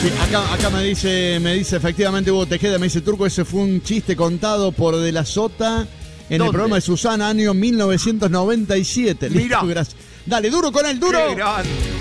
Sí, acá me dice efectivamente Hugo Tejeda, me dice Turco, ese fue un chiste contado por De la Sota en el programa de Susana, año 1997. Mirá. Listo, gracias. Dale, duro con él, duro. Qué grande.